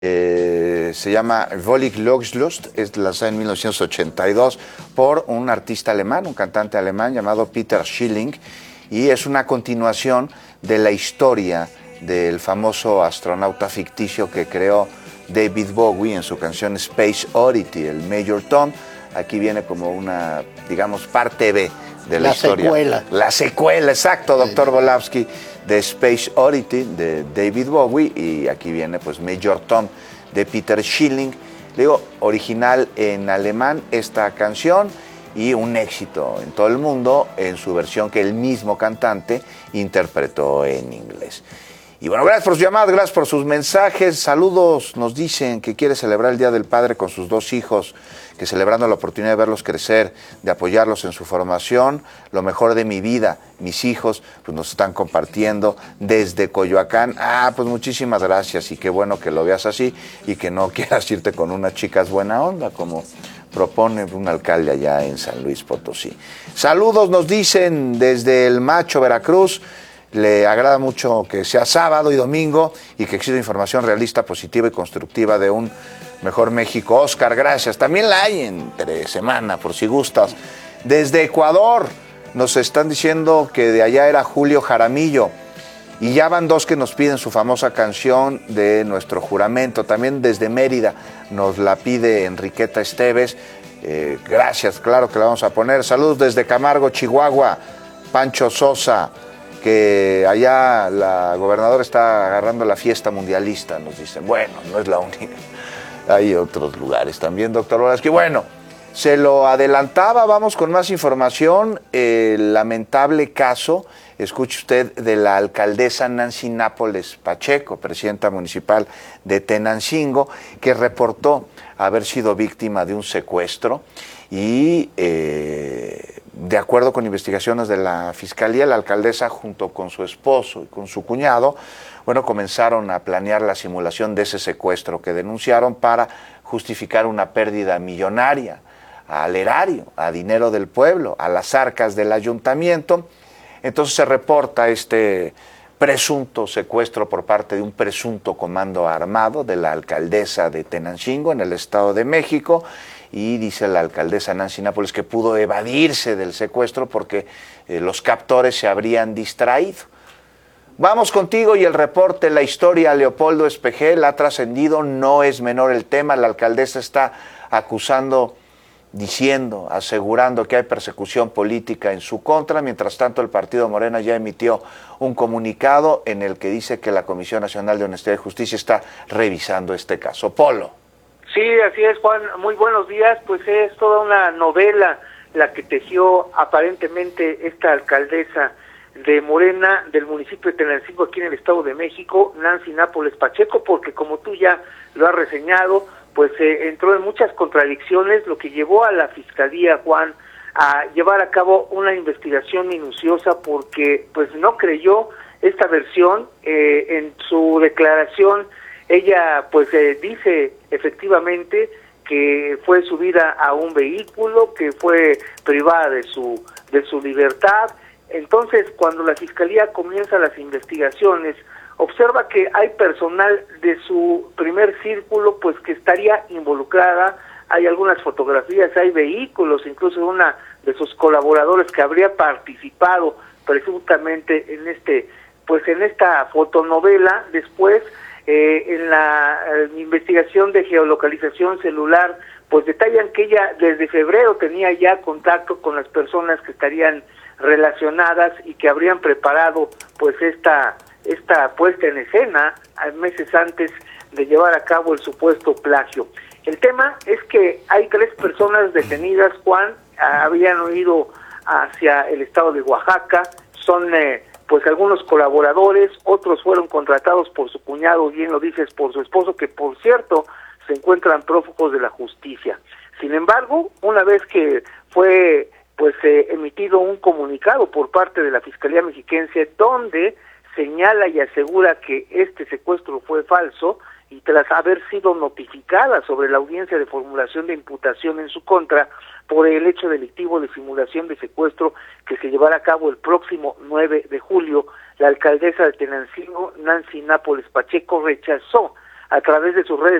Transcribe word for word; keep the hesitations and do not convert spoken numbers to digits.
Eh, se llama Völlig Losglust, es lanzada en mil novecientos ochenta y dos por un artista alemán, un cantante alemán llamado Peter Schilling, y es una continuación de la historia del famoso astronauta ficticio que creó David Bowie en su canción Space Oddity, el Major Tom. Aquí viene como una, digamos, parte B de la, la historia. La secuela. La secuela, exacto, doctor Sí. Volavsky, de Space Oddity, de David Bowie, y aquí viene, pues, Major Tom, de Peter Schilling. Digo, original en alemán esta canción, y un éxito en todo el mundo en su versión que el mismo cantante interpretó en inglés. Y bueno, gracias por sus llamadas, gracias por sus mensajes. Saludos, nos dicen que quiere celebrar el Día del Padre con sus dos hijos, que celebrando la oportunidad de verlos crecer, de apoyarlos en su formación, lo mejor de mi vida, mis hijos, pues nos están compartiendo desde Coyoacán. Ah, pues muchísimas gracias, y qué bueno que lo veas así y que no quieras irte con unas chicas buena onda, como propone un alcalde allá en San Luis Potosí. Saludos, nos dicen desde El Macho, Veracruz. Le agrada mucho que sea sábado y domingo y que exista información realista, positiva y constructiva de un mejor México. Oscar, gracias. También la hay entre semana, por si gustas. Desde Ecuador nos están diciendo que de allá era Julio Jaramillo. Y ya van dos que nos piden su famosa canción de Nuestro Juramento. También desde Mérida nos la pide Enriqueta Esteves. Eh, gracias, claro que la vamos a poner. Saludos desde Camargo, Chihuahua. Pancho Sosa, que allá la gobernadora está agarrando la fiesta mundialista, nos dicen. Bueno, no es la única. Hay otros lugares también, doctor Volavsky. Bueno, se lo adelantaba, vamos con más información. El lamentable caso, escuche usted, de la alcaldesa Nancy Nápoles Pacheco, presidenta municipal de Tenancingo, que reportó haber sido víctima de un secuestro y, eh, de acuerdo con investigaciones de la Fiscalía, la alcaldesa junto con su esposo y con su cuñado, bueno, comenzaron a planear la simulación de ese secuestro que denunciaron para justificar una pérdida millonaria al erario, a dinero del pueblo, a las arcas del ayuntamiento. Entonces se reporta este presunto secuestro por parte de un presunto comando armado de la alcaldesa de Tenancingo en el Estado de México, y dice la alcaldesa Nancy Nápoles que pudo evadirse del secuestro porque eh, los captores se habrían distraído. Vamos contigo y el reporte, la historia. Leopoldo Espejel, ha trascendido, no es menor el tema. La alcaldesa está acusando, diciendo, asegurando que hay persecución política en su contra. Mientras tanto, el partido Morena ya emitió un comunicado en el que dice que la Comisión Nacional de Honestidad y Justicia está revisando este caso. Polo. Sí, así es, Juan. Muy buenos días. Pues es toda una novela la que tejió aparentemente esta alcaldesa de Morena del municipio de Tenancingo, aquí en el Estado de México, Nancy Nápoles Pacheco, porque como tú ya lo has reseñado, pues eh, entró en muchas contradicciones, lo que llevó a la Fiscalía, Juan, a llevar a cabo una investigación minuciosa, porque pues no creyó esta versión. Eh, en su declaración ella pues eh, dice efectivamente que fue subida a un vehículo, que fue privada de su de su libertad. Entonces, cuando la Fiscalía comienza las investigaciones, observa que hay personal de su primer círculo pues que estaría involucrada. Hay algunas fotografías, hay vehículos, incluso una de sus colaboradores que habría participado presuntamente en este pues en esta fotonovela. Después, eh, en la eh, investigación de geolocalización celular, pues detallan que ella desde febrero tenía ya contacto con las personas que estarían relacionadas y que habrían preparado pues esta esta puesta en escena meses antes de llevar a cabo el supuesto plagio. El tema es que hay tres personas detenidas, Juan, habían ido hacia el estado de Oaxaca, son eh, pues algunos colaboradores, otros fueron contratados por su cuñado, bien lo dices, por su esposo, que por cierto se encuentran prófugos de la justicia. Sin embargo, una vez que fue pues eh, emitido un comunicado por parte de la Fiscalía Mexiquense donde señala y asegura que este secuestro fue falso, y tras haber sido notificada sobre la audiencia de formulación de imputación en su contra por el hecho delictivo de simulación de secuestro que se llevará a cabo el próximo nueve de julio, la alcaldesa de Tenancingo, Nancy Nápoles Pacheco, rechazó a través de sus redes